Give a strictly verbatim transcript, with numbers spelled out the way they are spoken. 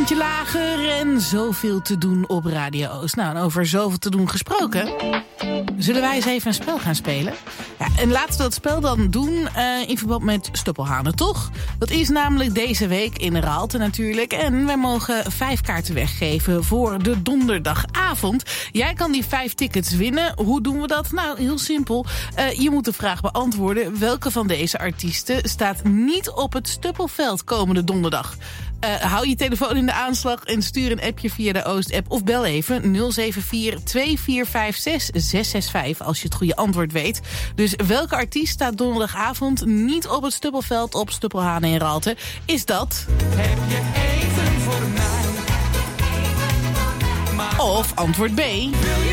Toontje lager en zoveel te doen op Radio Oost. Nou, en over zoveel te doen gesproken, zullen wij eens even een spel gaan spelen. Ja, en laten we dat spel dan doen uh, in verband met Stoppelhanen, toch? Dat is namelijk deze week in Raalte natuurlijk. En wij mogen vijf kaarten weggeven voor de donderdagavond. Jij kan die vijf tickets winnen. Hoe doen we dat? Nou, heel simpel. Uh, je moet de vraag beantwoorden. Welke van deze artiesten staat niet op het Stoppelveld komende donderdag? Uh, hou je telefoon in de aanslag en stuur een appje via de Oost-app of bel even nul zeven vier twee vier vijf zes zes zes vijf als je het goede antwoord weet. Dus welke artiest staat donderdagavond niet op het Stoppelveld op Stoppelhanen in Raalte? Is dat? Heb je even voor mij? Maar of antwoord B? wil